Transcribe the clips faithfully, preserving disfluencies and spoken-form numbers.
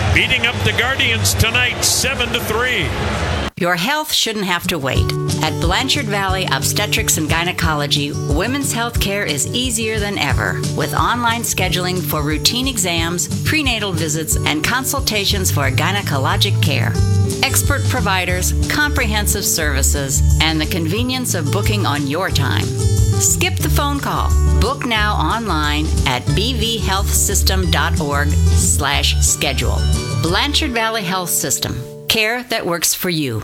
beating up the Guardians tonight, seven to three. Your health shouldn't have to wait. At Blanchard Valley Obstetrics and Gynecology, women's health care is easier than ever, with online scheduling for routine exams, prenatal visits, and consultations for gynecologic care. Expert providers, comprehensive services, and the convenience of booking on your time. Skip the phone call. Book now online at b v health system dot org slash schedule. Blanchard Valley Health System. Care that works for you.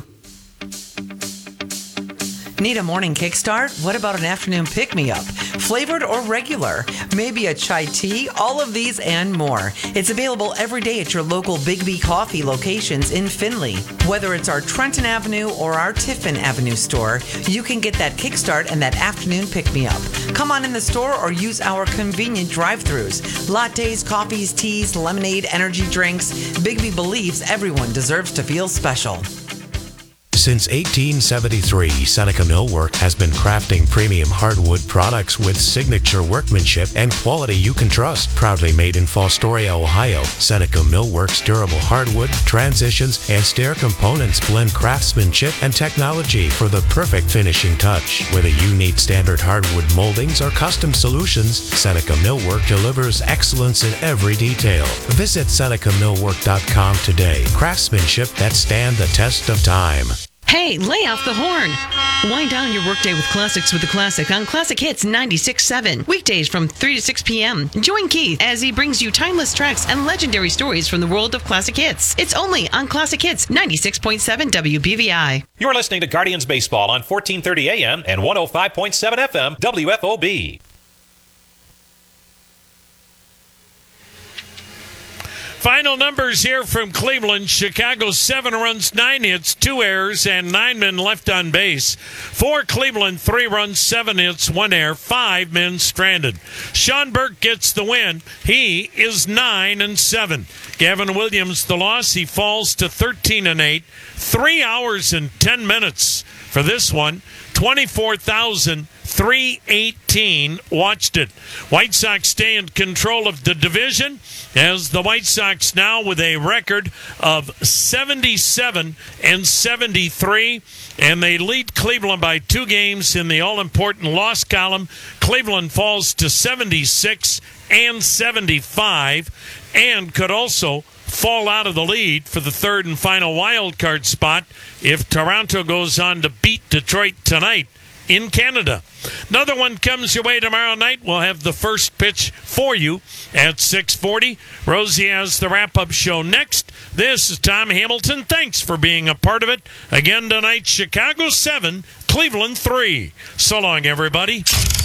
Need a morning kickstart? What about an afternoon pick-me-up? Flavored or regular? Maybe a chai tea? All of these and more. It's available every day at your local Big B Coffee locations in Findlay. Whether it's our Trenton Avenue or our Tiffin Avenue store, you can get that kickstart and that afternoon pick-me-up. Come on in the store or use our convenient drive-thrus. Lattes, coffees, teas, lemonade, energy drinks. Big B believes everyone deserves to feel special. Since eighteen seventy-three, Seneca Millwork has been crafting premium hardwood products with signature workmanship and quality you can trust. Proudly made in Fostoria, Ohio, Seneca Millwork's durable hardwood, transitions, and stair components blend craftsmanship and technology for the perfect finishing touch. Whether you need standard hardwood moldings or custom solutions, Seneca Millwork delivers excellence in every detail. Visit Seneca Millwork dot com today. Craftsmanship that stand the test of time. Hey, lay off the horn. Wind down your workday with classics with the Classic on Classic Hits ninety-six point seven. Weekdays from three to six p.m. Join Keith as he brings you timeless tracks and legendary stories from the world of classic hits. It's only on Classic Hits ninety-six point seven W B V I. You're listening to Guardians Baseball on fourteen thirty A M and one oh five point seven F M W F O B. Final numbers here from Cleveland. Chicago, seven runs, nine hits, two errors, and nine men left on base. For Cleveland, three runs, seven hits, one error, five men stranded. Sean Burke gets the win. He is nine and seven. Gavin Williams, the loss. He falls to thirteen and eight. Three hours and ten minutes for this one. twenty-four thousand three hundred eighteen watched it. White Sox stay in control of the division as the White Sox now with a record of seventy-seven and seventy-three, and they lead Cleveland by two games in the all-important loss column. Cleveland falls to seventy-six and seventy-five and could also fall out of the lead for the third and final wild card spot if Toronto goes on to beat Detroit tonight in Canada. Another one comes your way tomorrow night. We'll have the first pitch for you at six forty. Rosie has the wrap-up show next. This is Tom Hamilton. Thanks for being a part of it. Again tonight, Chicago seven, Cleveland three. So long, everybody.